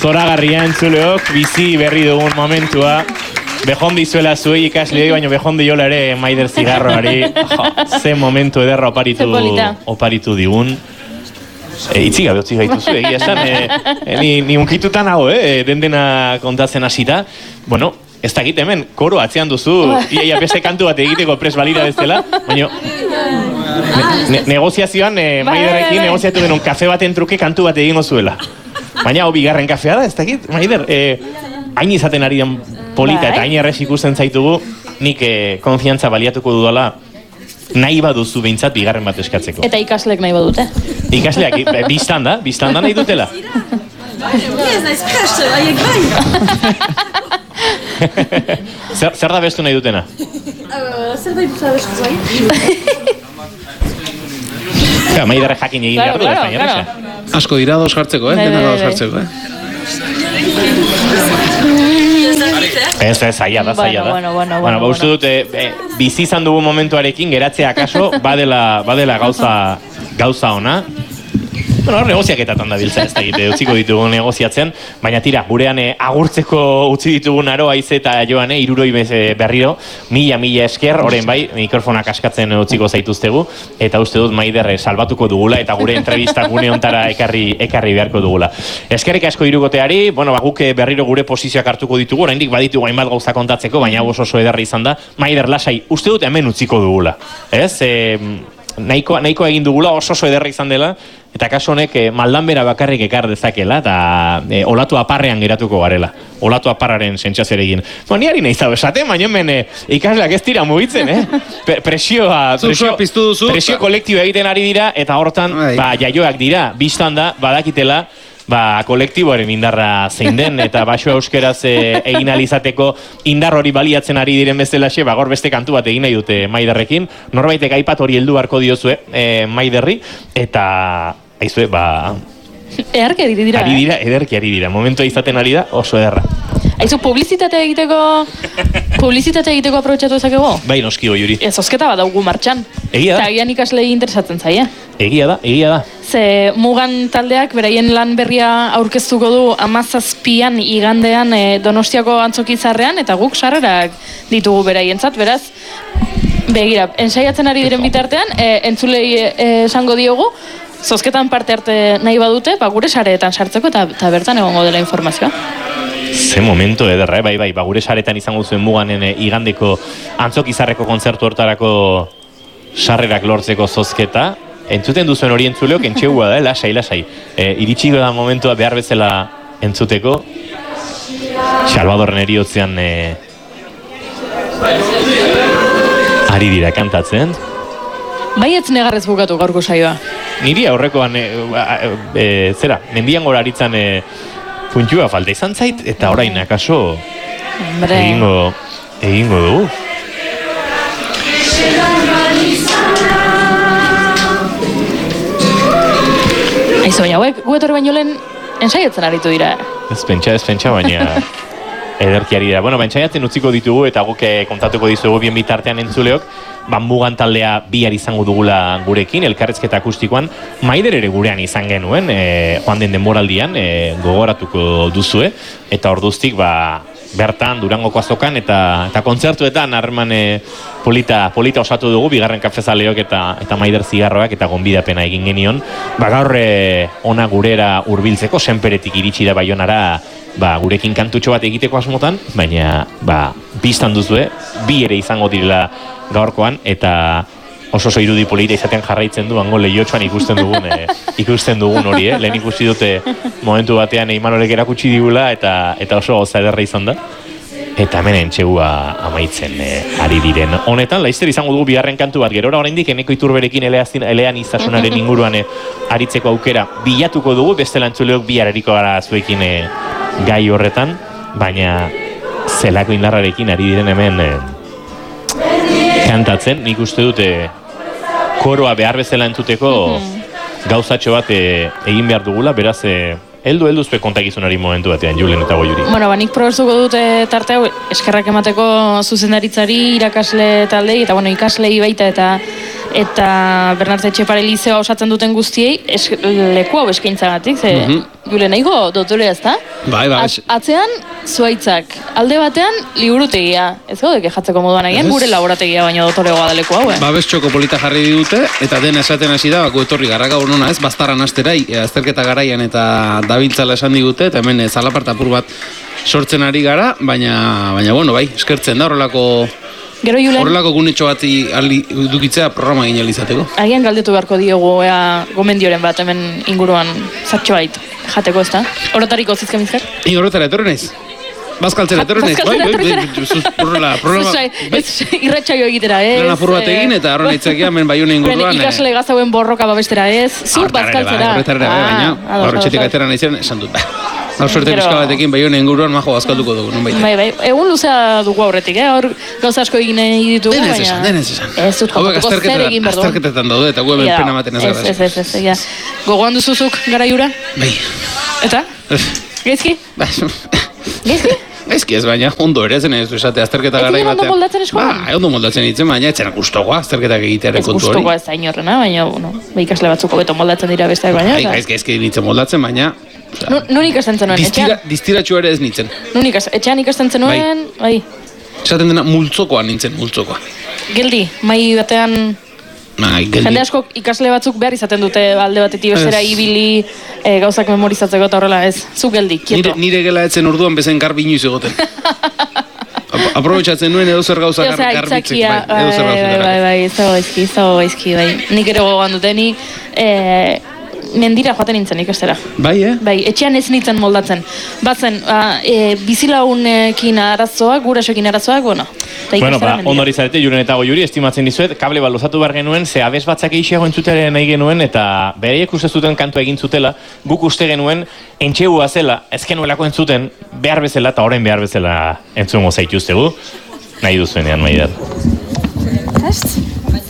zoragarria entzuleok, bizi berri dugun momentua. Bejondi zuela zuei ikasleei, baina bejondi jola ere Maider zigarroari. Ze momentu ederra oparitu digun. Itzi gabe utzi gaituzu, egia esan. Ni unkitutan hau, dendena kontatzen hasita. Bueno, ez dakit hemen, koro atzean duzu, iaia beste kantu bat egiteko pres balira bezala, baina negoziazioan, Maiderrekin negoziatu denon kafe baten truke kantu bat egingo zuela. Baina hau bigarren kafea da, ez dakit, Maider, hain izaten ari den polita eta hain errez ikusten zaitugu, nik konfiantza baliatuko dudala, nahi baduzu behintzat bigarren bat eskatzeko. Eta ikasleek nahi badute? Ikasleak, biztanda nahi dutela. Ez naiz prest, haiek bai. Zer da bestu nahi dutena? Zer da bestu zai? Maiderre jakin egin behar du, ez da nire. Asko dira dos jartzeko, dena dos jartzeko, Ez, zaila da. Bueno, uste dut, bizi izan dugu momentuarekin, geratzea akaso, badela gauza ona. Bueno, negoziaketatan da biltza, ez da egite, utziko ditugu negoziatzen, baina tira, gurean agurtzeko utzi ditugun Aroa Aize eta Joane, 60 berriro, mila esker, orain bai, mikrofonak askatzen utziko zaituztegu, eta uste dut Maider salbatuko dugula, eta gure entrevista gune hontara ekarri beharko dugula. Eskerrik asko hirukoteari, bueno, guk berriro gure posizioak hartuko ditugu, oraindik baditugu hainbat gauza kontatzeko, baina oso ederra izan da, Maider lasai, uste dut hemen utziko dugula, ez? Nahiko egin dugula, oso ederra izan dela, eta kaso honek maldanbera bakarrik ekar dezakela, eta olatu aparrean geratuko garela. Olatu aparraren sentsazioarekin. Ni ari nahi zau esaten, baina hemen ikasleak ez dira mugitzen, presio kolektibo egiten ari dira, eta hortan jaioak dira, biztan da, badakitela, kolektiboaren indarra zein den, eta baso euskeraz egin alizateko indar hori baliatzen ari diren bezalaxe, gaur beste kantu bat egin nahi dute Maiderrekin, norbaitek aipat hori heldu beharko diozue Maiderri, eta aizue, Ederki ari dira, momentua izaten ari da, oso ederra. Aizu, publizitate egiteko aprobetxatu ezakego? Bai, noski hori juri. Zozketa bat daugu martxan. Egia da. Eta agian ikaslei interesatzen zaie. Egia da. Ze Mugan taldeak beraien lan berria aurkeztuko du 17an igandean Donostiako Antzokizarrean, eta guk sarrerak ditugu beraientzat, beraz, begira, ensaiatzen ari diren bitartean, entzulei esango diogu, zozketan parte arte nahi badute, gure sareetan sartzeko eta bertan egongo dela informazioa. Ze momento ederra, bai, gure saretan izango zuen Muganen igandeko Antzokizarreko kontzertu hortarako sarrerak lortzeko zozketa. Entzuten duzuen hori entzuleok, entxegua da, lasai. Iritsiko da momentua behar bezala entzuteko. Salvadorren eriotzean ari dira kantatzen. Bai ez negarrez bukatu gaurko saioa. Niri aurrekoan, mendian gora aritzan puntua falta izan zait, eta orain akaso egingo dugu. Aizu, baina guetor baino lehen ensaiatzen aritu dira. Ez pentsa, baina ederki ari dira. Bueno, ensaiatzen utziko ditugu eta guk kontatuko dizugu bien bitartean entzuleok, Mugan taldea bihar izango dugula gurekin, elkarrezketa akustikoan, Maider ere gurean izan genuen, joan den denboraldian, gogoratuko duzue, eta orduztik, bertan, Durangoko azokan, eta kontzertuetan, harreman polita osatu dugu, bigarren kafezaleok eta Maider zigarroak, eta gonbidapena egin genion. Gaur ona gurera hurbiltzeko, senperetik iritsi da Baionara, gurekin kantutxo bat egiteko asmotan, baina, biztan duzue, bi ere izango direla gaurkoan, eta oso irudi polita izaten jarraitzen du, hango lehiotxoan ikusten dugun hori, lehen ikusi dute momentu batean Imanolek erakutsi digula, eta oso goza ederra izan da. Eta hemen entxegua amaitzen ari diren. Honetan, laizzer izango dugu bigarren kantu bat, gerora oraindik Eneko Iturberekin elean izasunaren inguruan aritzeko aukera bilatuko dugu, bestela entzuleok bihar eriko gara zuekin gai horretan, baina zelako indarrarekin ari diren hemen kantatzen, nik uste dute koroa behar bezala entzuteko gauzatxo bat egin behar dugula, beraz heldu zue kontakizunari momentu batean, Julen eta Goiuri. Bueno, nik probestuko dute tarte hau eskerrak emateko zuzendaritzari, irakasle taldei, eta ikaslei baita eta eta Bernarte Etxepare lizeoa osatzen duten guztiei leku hau eskaintzagatik, ze Julen nahiko dotorea ez da? Bai, Atzean, zuaitzak. Alde batean, liburutegia. Ez gaude kejatzeko moduan egin, gure laborategia baino dotoregoa da leku hau, Babes txoko polita jarri dute, eta dena esaten hasi da, bako etorri garraka honona ez, baztaran asterai, azterketa garaian eta dabiltzala esan digute, eta hemen zalapartapur bat sortzen ari gara, baina bueno, bai, eskertzen da horrelako gunetxo bat dukitzea programa egin alizateko. Agian galdetu beharko diogu gomendioren bat hemen inguruan zatxo bait jateko ez da? Orotariko zizkemizkak? Horretara etorren ez? Bazkaltzera etorren ez? Irratxaio egitera ez? Lan apur bat egin eta horren itzakia hemen baiune inguruan. Ikasle gazauen borroka babestera ez? Zut bazkaltzera? Horretara, baina horretxetik aitera nahi zen esan dut. Hor sorte pizka batekin baiune inguruan majo bazkalduko dugu, non baita. Bai, egun luzea dugu aurretik, hor gauza asko egin nahi ditugu, baina... Denez esan. Ez dut kontatuko zer egin berdu. Azterketetan daude eta guen pena maten ez gara. Ez. Gogoan duzuzuk garaiura? Bai. Eta? Gaizki? Gaizki? Gaizki ez, baina ondo ere zen ez du esate azterketa garai batean. Ez ondo moldatzen eskolan? Ondo moldatzen itzen, baina etxera gustokoa azterketak egitearen kontu hori. Ez gustokoa ez da inorrena, baina ikasle batzuko beto moldatzen dira besteak baina. Gaizki nintzen moldatzen, baina... Nun ikasten zenuen, etxean? Distiratxu ere ez nintzen. Etxean ikasten zenuen, bai. Esaten dena multzokoa nintzen, multzokoa. Geldi, mai batean... Jende asko ikasle batzuk behar izaten dute alde batetik bestera ibili gauzak memorizatzeko eta horrela ez. Zu geldi, kieto. Nire gela etzen orduan bezen garbi inoiz egoten. Aprobetxatzen nuen edo zer gauza garbitzek. Bai, zago gaizki, bai. Nik ere gogoan duteni, mendira joaten nintzen ikastera. Bai, Bai, etxean ez nintzen moldatzen. Batzen, bizilaunekin arazoak, gurasoekin arazoak, bueno. Bueno, ondori zarete, Julen eta Goiuri, estimatzen dizuet, kable bat lozatu behar genuen, ze abez batzak eixiago entzutera nahi genuen, eta bereiek uste zuten kantua egin zutela, guk uste genuen, entxegua zela, ez genuelako entzuten, behar bezala eta orain behar bezala entzungo zaituztegu, nahi duzuenean, maidat. Test?